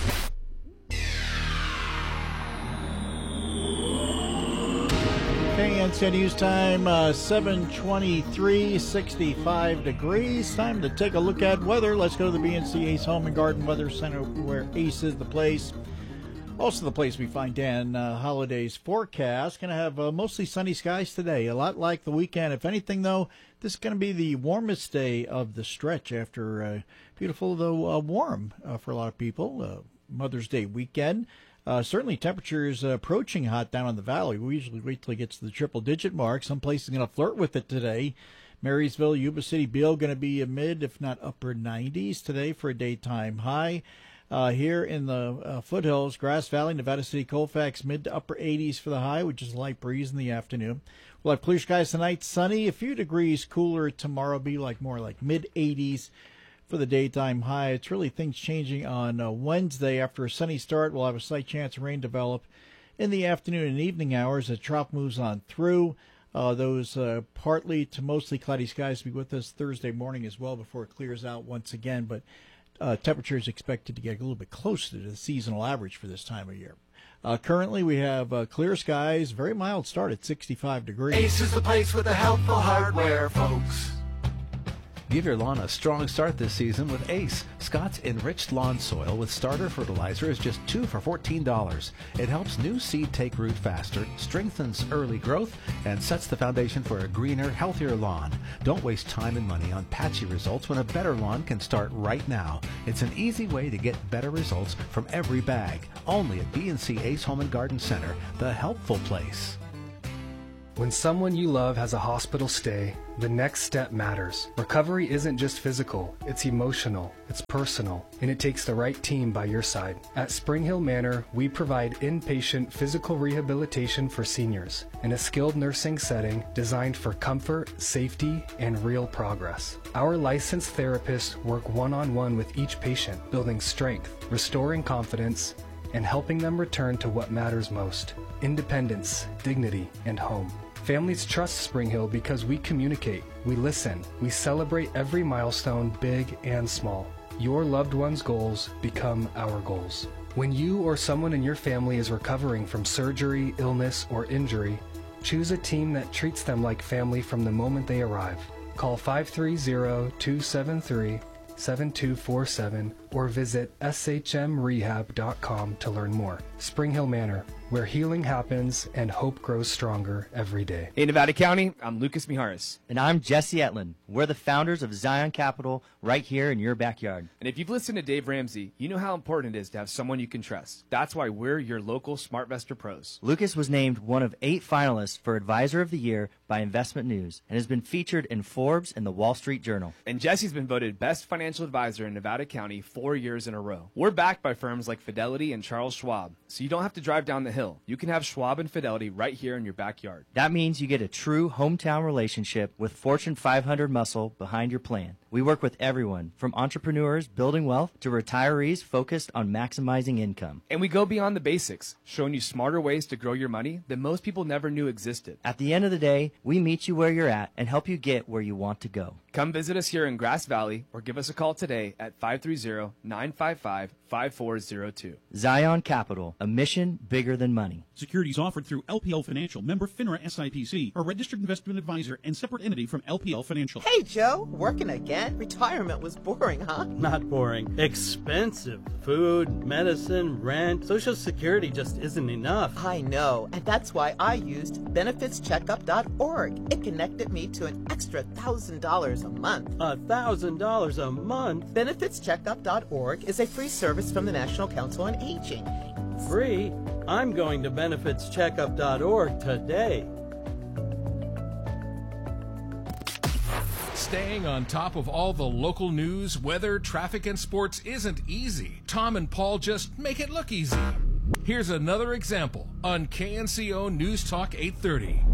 K N C O News time, uh, seven twenty-three, sixty-five degrees. Time to take a look at weather. Let's go to the B N C Ace Home and Garden Weather Center, where Ace is the place. Also the place we find Dan uh, Holliday's forecast. Going to have uh, mostly sunny skies today, a lot like the weekend. If anything, though, this is going to be the warmest day of the stretch after uh, beautiful, though uh, warm uh, for a lot of people. Uh, Mother's Day weekend. Uh, certainly temperatures uh, approaching hot down in the valley. We usually wait till it gets to the triple-digit mark. Some places going to flirt with it today. Marysville, Yuba City, Beale going to be a mid, if not upper nineties today for a daytime high. Uh, here in the uh, foothills, Grass Valley, Nevada City, Colfax, mid to upper eighties for the high, which is a light breeze in the afternoon. We'll have clear skies tonight, sunny, a few degrees cooler tomorrow, be like more like mid eighties for the daytime high. It's really things changing on uh, Wednesday. After a sunny start, we'll have a slight chance of rain develop in the afternoon and evening hours as trop moves on through. Uh, those uh, partly to mostly cloudy skies will be with us Thursday morning as well before it clears out once again. But uh, temperatures expected to get a little bit closer to the seasonal average for this time of year. Uh, currently, we have uh, clear skies, very mild start at sixty-five degrees. Ace is the place with the helpful hardware, folks. Give your lawn a strong start this season with Ace. Scott's Enriched Lawn Soil with starter fertilizer is just two for fourteen dollars. It helps new seed take root faster, strengthens early growth, and sets the foundation for a greener, healthier lawn. Don't waste time and money on patchy results when a better lawn can start right now. It's an easy way to get better results from every bag. Only at B and C Ace Home and Garden Center, the helpful place. When someone you love has a hospital stay, the next step matters. Recovery isn't just physical, it's emotional, it's personal, and it takes the right team by your side. At Spring Hill Manor, we provide inpatient physical rehabilitation for seniors in a skilled nursing setting designed for comfort, safety, and real progress. Our licensed therapists work one-on-one with each patient, building strength, restoring confidence, and helping them return to what matters most: independence, dignity, and home. Families trust Spring Hill because we communicate, we listen, we celebrate every milestone, big and small. Your loved one's goals become our goals. When you or someone in your family is recovering from surgery, illness, or injury, choose a team that treats them like family from the moment they arrive. Call five three zero, two seven three, seven two four seven or visit S H M rehab dot com to learn more. Spring Hill Manor, where healing happens and hope grows stronger every day. Hey, Nevada County, I'm Lucas Mijares. And I'm Jesse Etlin. We're the founders of Zion Capital right here in your backyard. And if you've listened to Dave Ramsey, you know how important it is to have someone you can trust. That's why we're your local SmartVestor pros. Lucas was named one of eight finalists for Advisor of the Year by Investment News and has been featured in Forbes and the Wall Street Journal. And Jesse's been voted Best Financial Advisor in Nevada County four years in a row. We're backed by firms like Fidelity and Charles Schwab, so you don't have to drive down the hill. You can have Schwab and Fidelity right here in your backyard. That means you get a true hometown relationship with Fortune five hundred muscle behind your plan. We work with everyone, from entrepreneurs building wealth to retirees focused on maximizing income. And we go beyond the basics, showing you smarter ways to grow your money that most people never knew existed. At the end of the day, we meet you where you're at and help you get where you want to go. Come visit us here in Grass Valley or give us a call today at five three zero, nine five five, five four zero two. Zion Capital, a mission bigger than money. Securities offered through L P L Financial, member FINRA S I P C, a registered investment advisor and separate entity from L P L Financial. Hey, Joe, working again? Retirement was boring, huh? Not boring. Expensive. Food, medicine, rent. Social Security just isn't enough. I know, and that's why I used benefits checkup dot org. It connected me to an extra one thousand dollars a month. A thousand dollars a month? benefits checkup dot org is a free service from the National Council on Aging. Free? I'm going to benefits checkup dot org today. Staying on top of all the local news, weather, traffic, and sports isn't easy. Tom and Paul just make it look easy. Here's another example on K N C O News Talk eight thirty.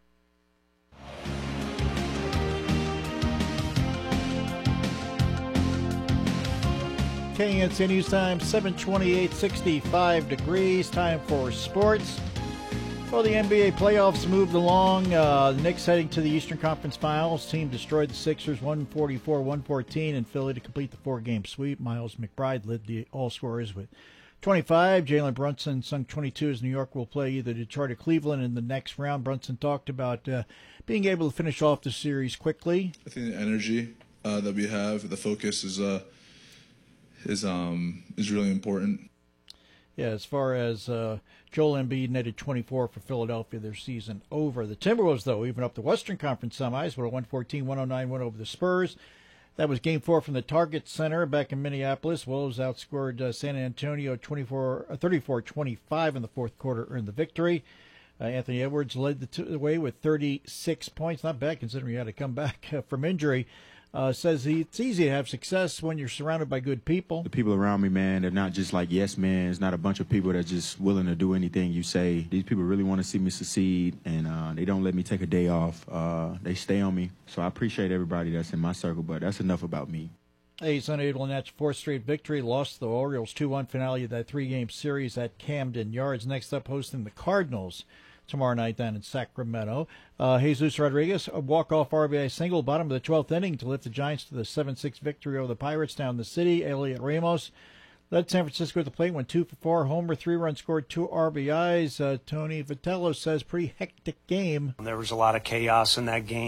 K N C O News Time, seven twenty-eight, sixty-five degrees. Time for sports. Well, the N B A playoffs moved along. Uh, the Knicks heading to the Eastern Conference Finals. Team destroyed the Sixers one forty-four one fourteen in Philly to complete the four-game sweep. Miles McBride led the all-scorers with twenty-five. Jalen Brunson sunk twenty-two as New York will play either Detroit or Cleveland in the next round. Brunson talked about uh, being able to finish off the series quickly. I think the energy uh, that we have, the focus is uh, is um, is really important. Yeah, as far as uh, Joel Embiid netted twenty-four for Philadelphia, their season over. The Timberwolves, though, even up the Western Conference semis with a one fourteen one oh nine win over the Spurs. That was game four from the Target Center back in Minneapolis. Wolves outscored uh, San Antonio thirty-four twenty-five in the fourth quarter, earned the victory. Uh, Anthony Edwards led the, t- the way with thirty-six points. Not bad considering he had to come back uh, from injury. Uh, says he, it's easy to have success when you're surrounded by good people. The people around me, man, they're not just like yes men. It's not a bunch of people that are just willing to do anything you say. These people really want to see me succeed, and uh, they don't let me take a day off. Uh, they stay on me. So I appreciate everybody that's in my circle, but that's enough about me. He's unable to match a fourth straight victory. Lost the Orioles two one finale of that three-game series at Camden Yards. Next up, hosting the Cardinals tomorrow night down in Sacramento. Uh, Jesus Rodriguez, a walk-off R B I single, bottom of the twelfth inning to lift the Giants to the seven six victory over the Pirates down in the city. Elliot Ramos led San Francisco at the plate, went two for four, homer, three runs scored, two R B Is. Uh, Tony Vitello says pretty hectic game. There was a lot of chaos in that game.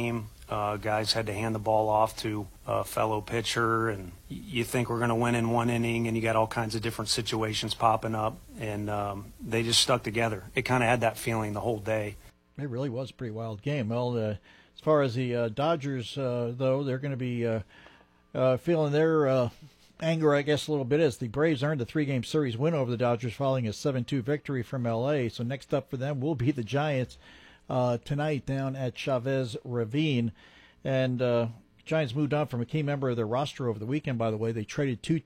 Uh, guys had to hand the ball off to a fellow pitcher, and you think we're going to win in one inning, and you got all kinds of different situations popping up, and um, they just stuck together. It kind of had that feeling the whole day. It really was a pretty wild game. Well, uh, as far as the uh, Dodgers, uh, though, they're going to be uh, uh, feeling their uh, anger, I guess, a little bit as the Braves earned a three-game series win over the Dodgers following a seven two victory from L A. So next up for them will be the Giants uh, tonight down at Chavez Ravine. And uh, Giants moved on from a key member of their roster over the weekend, by the way. They traded two